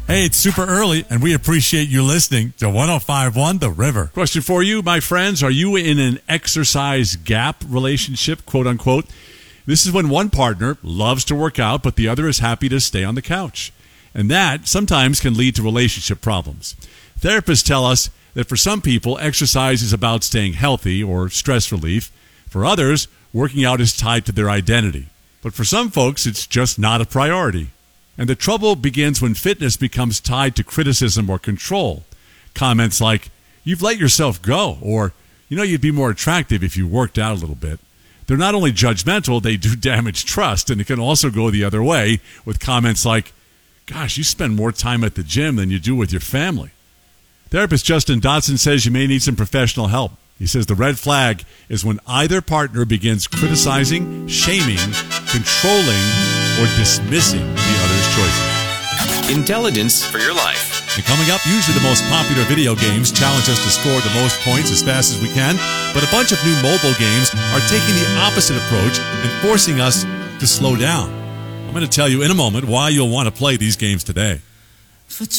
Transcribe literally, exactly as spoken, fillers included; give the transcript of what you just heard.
Hey, it's super early, and we appreciate you listening to one oh five point one The River. Question for you, my friends. Are you in an exercise gap relationship, quote unquote? This is when one partner loves to work out, but the other is happy to stay on the couch. And that sometimes can lead to relationship problems. Therapists tell us that for some people, exercise is about staying healthy or stress relief. For others, working out is tied to their identity. But for some folks, it's just not a priority. And the trouble begins when fitness becomes tied to criticism or control. Comments like, "You've let yourself go," or, "You know, you'd be more attractive if you worked out a little bit." They're not only judgmental, they do damage trust, and it can also go the other way with comments like, "Gosh, you spend more time at the gym than you do with your family." Therapist Justin Dotson says you may need some professional help. He says the red flag is when either partner begins criticizing, shaming, controlling, or dismissing the other's choices. Intelligence for your life. And coming up, usually the most popular video games challenge us to score the most points as fast as we can, but a bunch of new mobile games are taking the opposite approach and forcing us to slow down. I'm going to tell you in a moment why you'll want to play these games today.